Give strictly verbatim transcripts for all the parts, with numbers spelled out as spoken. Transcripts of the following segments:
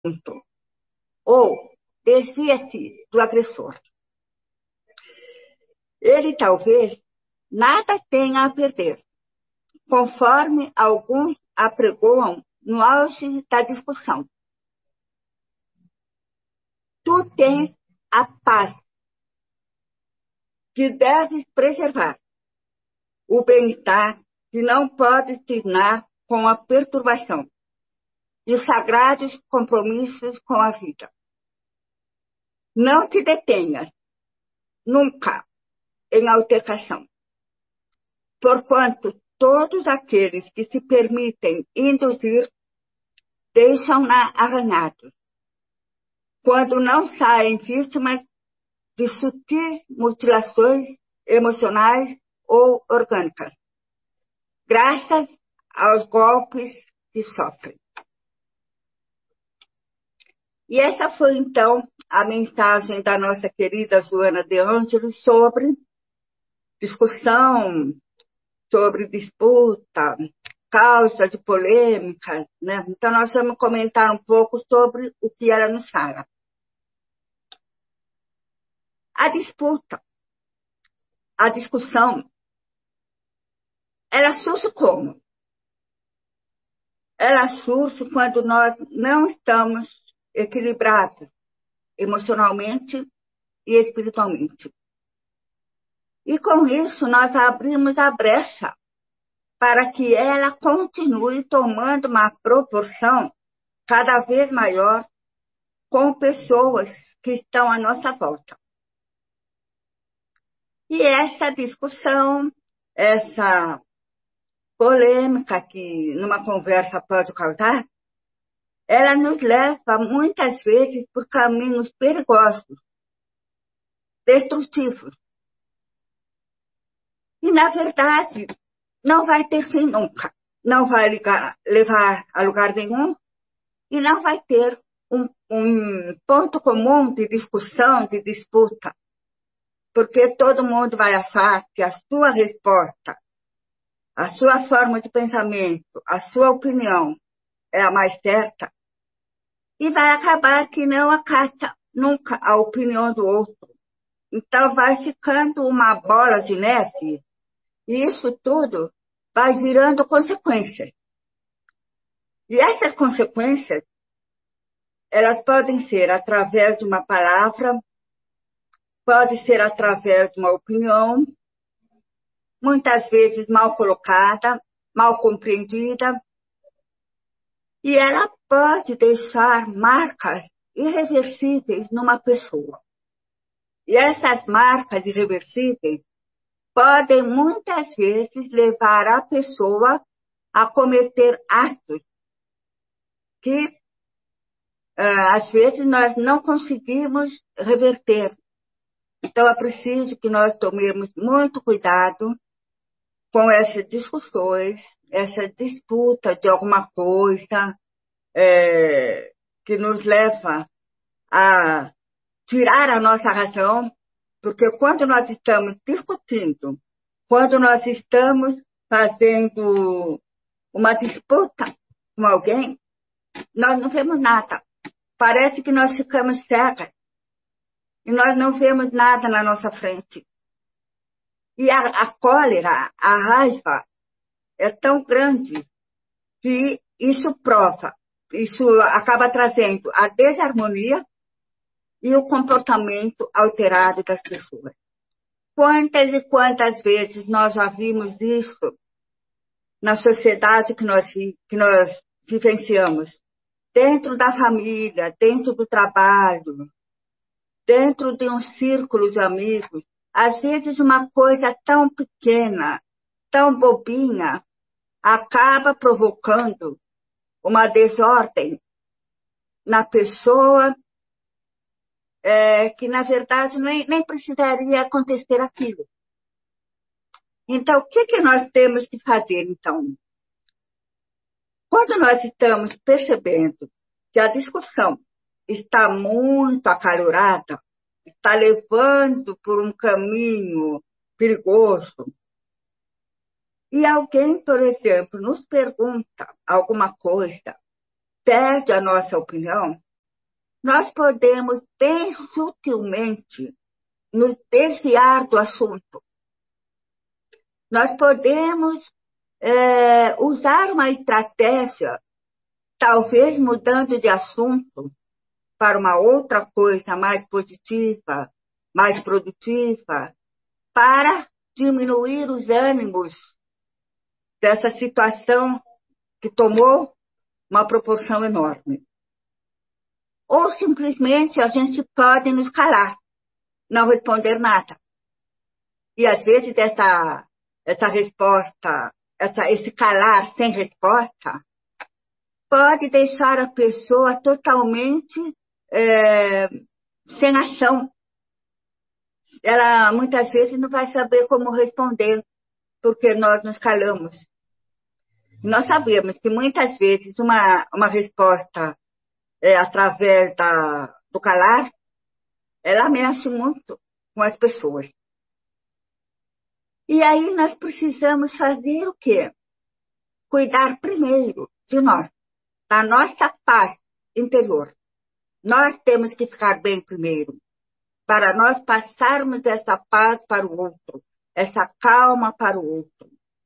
ou desvia-se do agressor. Ele talvez nada tenha a perder, conforme alguns apregoam no auge da discussão. Tu tens a paz que deves preservar, o bem-estar que não pode tornar com a perturbação e os sagrados compromissos com a vida. Não te detenhas nunca em altercação, porquanto todos aqueles que se permitem induzir deixam-na arranhados, quando não saem vítimas de sutis mutilações emocionais ou orgânicas, graças aos golpes que sofrem. E essa foi, então, a mensagem da nossa querida Joana de Ângeles sobre discussão, sobre disputa, causa de polêmica, né? Então, nós vamos comentar um pouco sobre o que ela nos fala. A disputa, a discussão, ela surge como? Ela surge quando nós não estamos equilibrados emocionalmente e espiritualmente. E com isso nós abrimos a brecha para que ela continue tomando uma proporção cada vez maior com pessoas que estão à nossa volta. E essa discussão, essa polêmica que numa conversa pode causar, ela nos leva muitas vezes por caminhos perigosos, destrutivos. E, na verdade, não vai ter fim nunca. Não vai ligar, levar a lugar nenhum e não vai ter um, um ponto comum de discussão, de disputa. Porque todo mundo vai achar que a sua resposta, a sua forma de pensamento, a sua opinião é a mais certa e vai acabar que não acata nunca a opinião do outro. Então vai ficando uma bola de neve e isso tudo vai virando consequências. E essas consequências, elas podem ser através de uma palavra, pode ser através de uma opinião, muitas vezes mal colocada, mal compreendida, e ela pode deixar marcas irreversíveis numa pessoa. E essas marcas irreversíveis podem muitas vezes levar a pessoa a cometer atos que, uh, às vezes, nós não conseguimos reverter. Então, é preciso que nós tomemos muito cuidado com essas discussões, essa disputa de alguma coisa é, que nos leva a tirar a nossa razão, porque quando nós estamos discutindo, quando nós estamos fazendo uma disputa com alguém, nós não vemos nada. Parece que nós ficamos cegas e nós não vemos nada na nossa frente. E a, a cólera, a raiva é tão grande que isso prova, isso acaba trazendo a desarmonia e o comportamento alterado das pessoas. Quantas e quantas vezes nós já vimos isso na sociedade que nós, que nós vivenciamos? Dentro da família, dentro do trabalho, dentro de um círculo de amigos. Às vezes uma coisa tão pequena, tão bobinha, acaba provocando uma desordem na pessoa é, que, na verdade, nem, nem precisaria acontecer aquilo. Então, o que, que nós temos que fazer, então? Quando nós estamos percebendo que a discussão está muito acalorada, está levando por um caminho perigoso, e alguém, por exemplo, nos pergunta alguma coisa, pede a nossa opinião, nós podemos bem sutilmente nos desviar do assunto. Nós podemos é, usar uma estratégia, talvez mudando de assunto para uma outra coisa mais positiva, mais produtiva, para diminuir os ânimos dessa situação que tomou uma proporção enorme. Ou simplesmente a gente pode nos calar, não responder nada. E às vezes essa, essa resposta, essa, esse calar sem resposta, pode deixar a pessoa totalmente é, sem ação. Ela muitas vezes não vai saber como responder, porque nós nos calamos. Nós sabemos que muitas vezes uma, uma resposta é, através da, do calar, ela mexe muito com as pessoas. E aí nós precisamos fazer o quê? Cuidar primeiro de nós, da nossa paz interior. Nós temos que ficar bem primeiro, para nós passarmos essa paz para o outro, essa calma para o outro.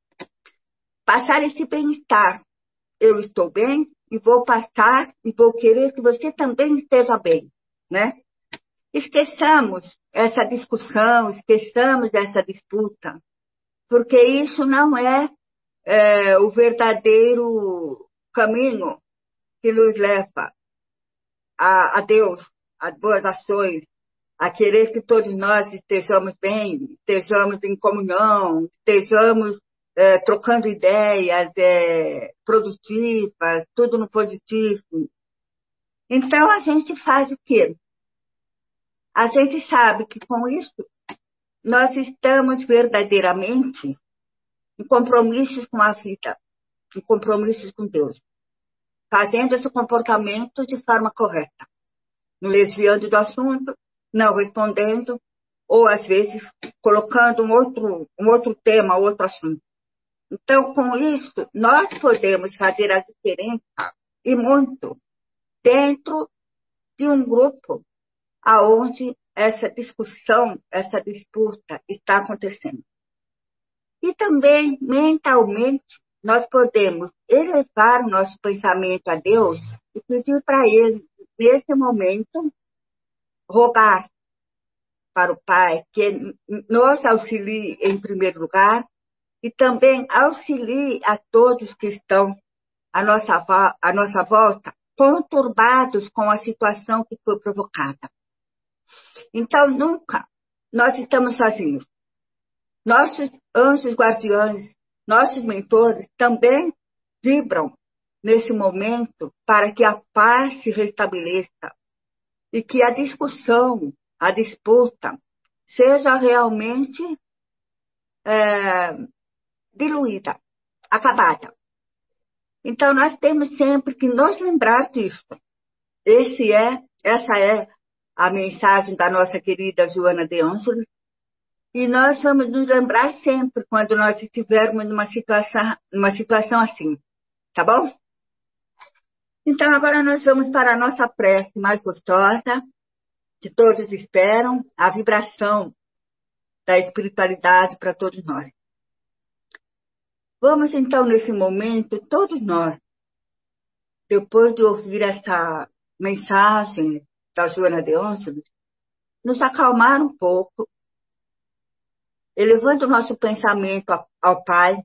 Passar esse bem-estar. Eu estou bem e vou passar e vou querer que você também esteja bem, né? Esqueçamos essa discussão, esqueçamos essa disputa, porque isso não é, é o verdadeiro caminho que nos leva a, a Deus, a boas ações, a querer que todos nós estejamos bem, estejamos em comunhão, estejamos é, trocando ideias é, produtivas, tudo no positivo. Então, a gente faz o quê? A gente sabe que com isso nós estamos verdadeiramente em compromissos com a vida, em compromissos com Deus, fazendo esse comportamento de forma correta, não desviando do assunto, não respondendo, ou às vezes colocando um outro, um outro tema, outro assunto. Então, com isso, nós podemos fazer a diferença, e muito, dentro de um grupo aonde essa discussão, essa disputa está acontecendo. E também, mentalmente, nós podemos elevar o nosso pensamento a Deus e pedir para Ele, nesse momento, rogar para o Pai que nos auxilie em primeiro lugar e também auxilie a todos que estão à nossa, à nossa volta, conturbados com a situação que foi provocada. Então, nunca nós estamos sozinhos. Nossos anjos guardiões, nossos mentores também vibram nesse momento para que a paz se restabeleça e que a discussão, a disputa, seja realmente é, diluída, acabada. Então, nós temos sempre que nos lembrar disso. Esse é, essa é a mensagem da nossa querida Joana de Ângeles. E nós vamos nos lembrar sempre quando nós estivermos numa situação, numa situação assim. Tá bom? Então, agora nós vamos para a nossa prece mais gostosa, que todos esperam, a vibração da espiritualidade para todos nós. Vamos, então, nesse momento, todos nós, depois de ouvir essa mensagem da Joana de Ângeles, nos acalmar um pouco, elevando o nosso pensamento ao Pai,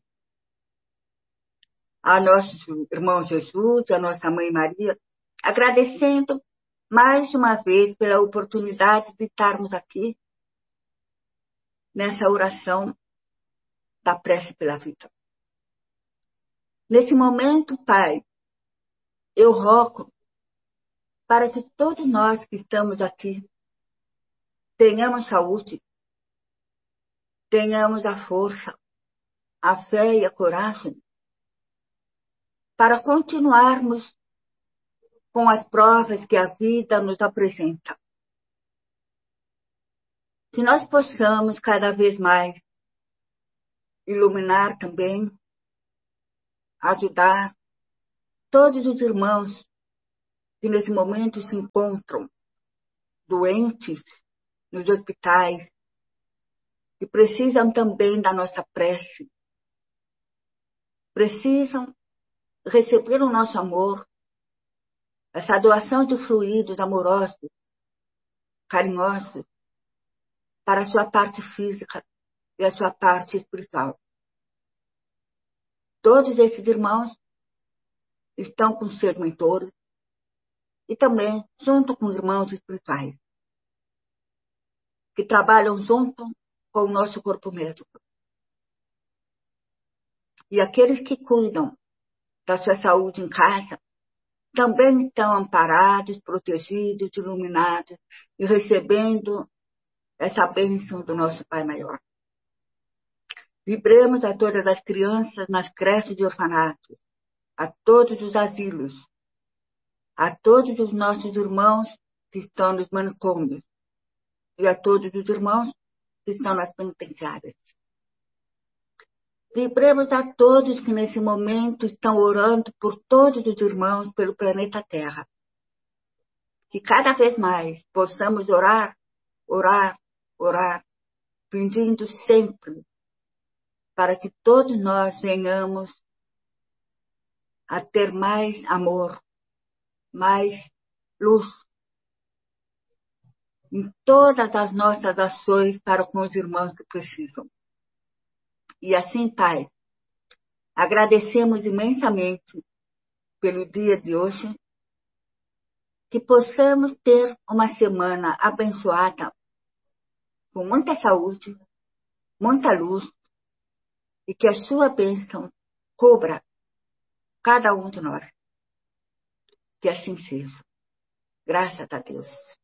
a nosso irmão Jesus, a nossa mãe Maria, agradecendo mais uma vez pela oportunidade de estarmos aqui nessa oração da prece pela vida. Nesse momento, Pai, eu rogo para que todos nós que estamos aqui tenhamos saúde, tenhamos a força, a fé e a coragem para continuarmos com as provas que a vida nos apresenta. Que nós possamos cada vez mais iluminar também, ajudar todos os irmãos que nesse momento se encontram doentes nos hospitais, que precisam também da nossa prece, precisam receber o nosso amor, essa doação de fluidos amorosos, carinhosos, para a sua parte física e a sua parte espiritual. Todos esses irmãos estão com seus mentores e também junto com irmãos espirituais, que trabalham junto com o nosso corpo médico. E aqueles que cuidam da sua saúde em casa também estão amparados, protegidos, iluminados e recebendo essa bênção do nosso Pai Maior. Vibremos a todas as crianças nas creches de orfanatos, a todos os asilos, a todos os nossos irmãos que estão nos manicômios e a todos os irmãos que estão nas penitenciárias. Vibremos a todos que nesse momento estão orando por todos os irmãos pelo planeta Terra. Que cada vez mais possamos orar, orar, orar, pedindo sempre para que todos nós venhamos a ter mais amor, mais luz em todas as nossas ações para com os irmãos que precisam. E assim, Pai, agradecemos imensamente pelo dia de hoje, que possamos ter uma semana abençoada, com muita saúde, muita luz, e que a sua bênção cubra cada um de nós. Que assim seja. Graças a Deus.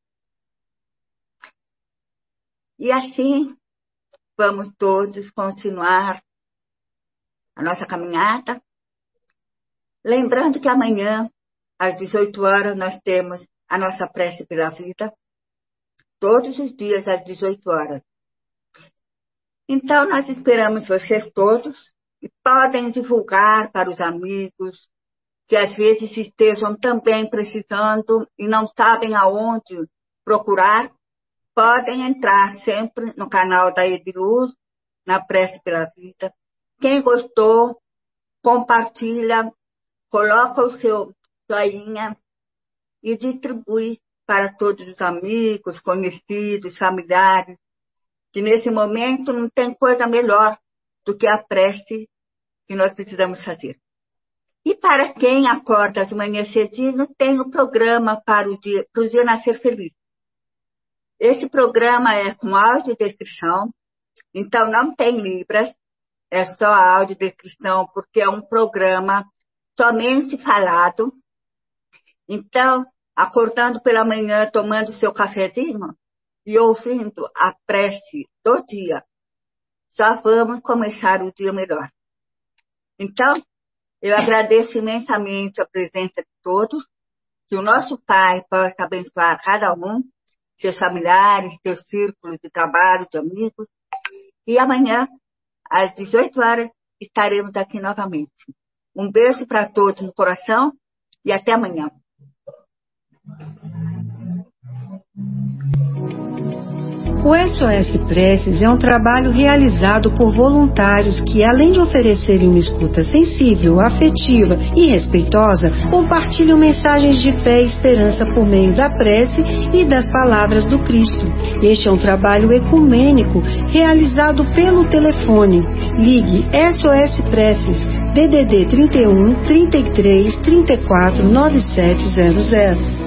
E assim, vamos todos continuar a nossa caminhada. Lembrando que amanhã, às dezoito horas, nós temos a nossa prece pela vida. Todos os dias, às dezoito horas. Então, nós esperamos vocês todos e podem divulgar para os amigos que às vezes estejam também precisando e não sabem aonde procurar. Podem entrar sempre no canal da Ediluz, na Prece pela Vida. Quem gostou, compartilha, coloca o seu joinha e distribui para todos os amigos, conhecidos, familiares, que nesse momento não tem coisa melhor do que a prece que nós precisamos fazer. E para quem acorda de manhã cedinho, tem o programa para o dia, para o dia nascer feliz. Esse programa é com audiodescrição, então não tem libras, é só audiodescrição, porque é um programa somente falado. Então, acordando pela manhã, tomando seu cafezinho e ouvindo a prece do dia, já vamos começar o dia melhor. Então, eu agradeço imensamente a presença de todos, que o nosso Pai possa abençoar cada um, seus familiares, seus círculos de trabalho, de amigos. E amanhã, às dezoito horas, estaremos aqui novamente. Um beijo para todos no coração e até amanhã. O S O S Preces é um trabalho realizado por voluntários que, além de oferecerem uma escuta sensível, afetiva e respeitosa, compartilham mensagens de fé e esperança por meio da prece e das palavras do Cristo. Este é um trabalho ecumênico realizado pelo telefone. Ligue S O S Preces, D D D trinta e um, trinta e três, trinta e quatro, noventa e sete zero zero.